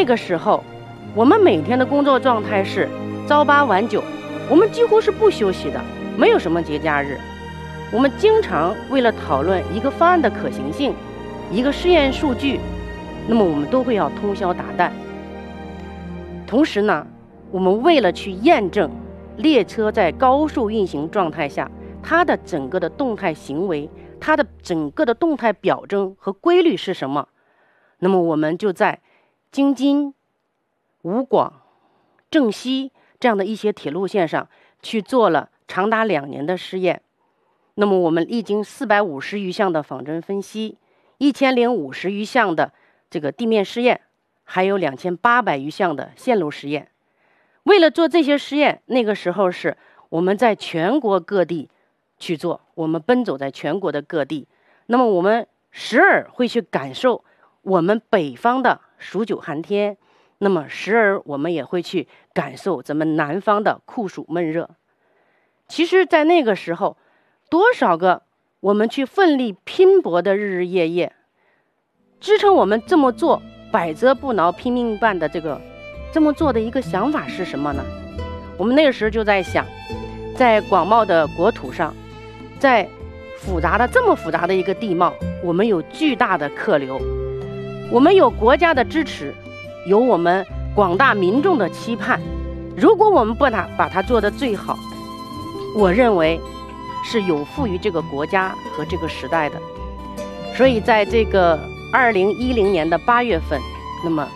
个时候，我们每天的工作状态是朝8晚9，我们几乎是不休息的，没有什么节假日。我们经常为了讨论一个方案的可行性，一个试验数据，那么我们都会要通宵达旦。同时呢，我们为了去验证列车在高速运行状态下它的整个的动态行为，它的整个的动态表征和规律是什么，那么我们就在京津、武广、郑西这样的一些铁路线上去做了长达2年的试验。那么我们历经450余项的仿真分析，1050余项的这个地面试验，还有2800余项的线路实验。为了做这些实验，那个时候是我们在全国各地去做，我们奔走在全国的各地。那么我们时而会去感受我们北方的数九寒天，那么时而我们也会去感受咱们南方的酷暑闷热。其实在那个时候，多少个我们去奋力拼搏的日日夜夜，支撑我们这么做百折不挠拼命办的这么做的一个想法是什么呢？我们那个时候就在想，在广袤的国土上，在这么复杂的一个地貌，我们有巨大的客流，我们有国家的支持，有我们广大民众的期盼。如果我们把它做得最好，我认为是有负于这个国家和这个时代的。所以在这个2010年的8月份，那么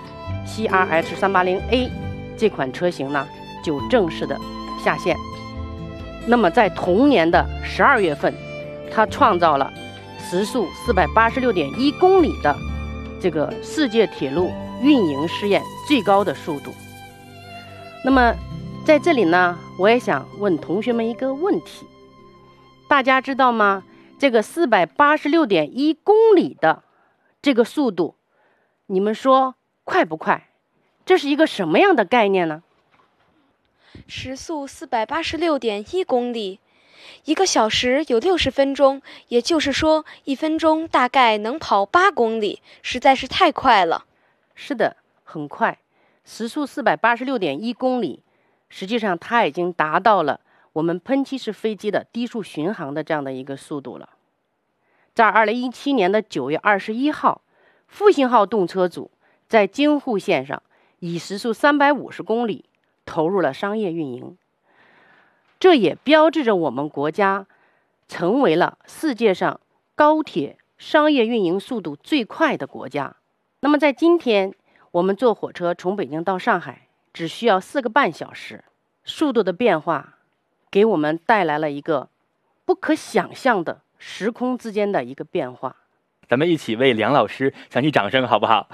CRH380A 这款车型呢就正式的下线。那么在同年的12月份，它创造了时速486.1公里的这个世界铁路运营试验最高的速度。那么在这里呢，我也想问同学们一个问题，大家知道吗？这个486.1公里的这个速度，你们说快不快？这是一个什么样的概念呢？ 时速486.1公里，1个小时有60分钟，也就是说1分钟大概能跑8公里，实在是太快了。 是的，很快。时速486.1公里，实际上它已经达到了我们喷气式飞机的低速巡航的这样的一个速度了。在2017年的9月21号，复兴号动车组在京沪线上以时速350公里投入了商业运营，这也标志着我们国家成为了世界上高铁商业运营速度最快的国家。那么在今天，我们坐火车从北京到上海只需要4个半小时，速度的变化给我们带来了一个不可想象的时空之间的一个变化。 咱们一起为梁老师响起掌声好不好？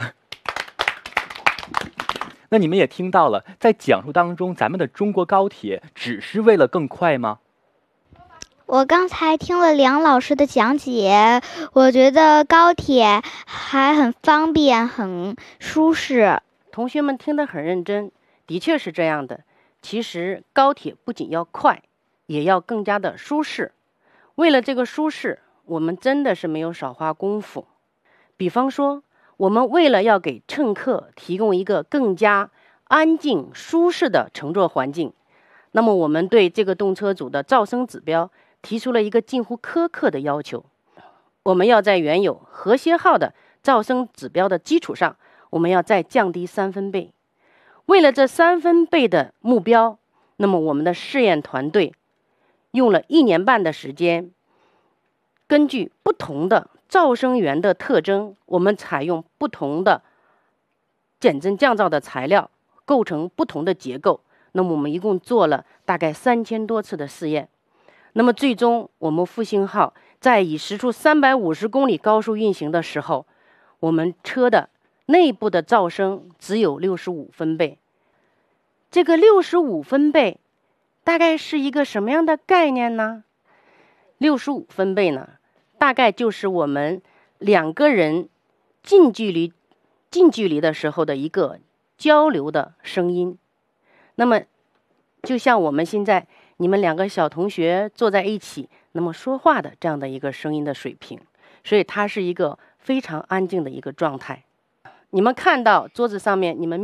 那你们也听到了，在讲述当中，咱们的中国高铁只是为了更快吗？ 我刚才听了梁老师的讲解，我觉得高铁还很方便，很舒适。 同学们听得很认真，的确是这样的。其实高铁不仅要快，也要更加的舒适。为了这个舒适，我们真的是没有少花功夫。比方说，我们为了要给乘客提供一个更加安静舒适的乘坐环境，那么我们对这个动车组的噪声指标提出了一个近乎苛刻的要求。我们要在原有和谐号的噪声指标的基础上，我们要再降低3分贝。为了这3分贝的目标，那么我们的试验团队用了1年半的时间，根据不同的噪声源的特征，我们采用不同的减震降噪的材料，构成不同的结构。那么我们一共做了大概3000多次的试验。那么最终我们复兴号在以时速350公里高速运行的时候，我们车的内部的噪声只有65分贝。这个65分贝大概是一个什么样的概念呢？65分贝呢，大概就是我们2个人近距离的时候的一个交流的声音。那么就像我们现在你们2个小同学坐在一起，那么说话的这样的一个声音的水平，所以它是一个非常安静的一个状态。你们看到桌子上面，你们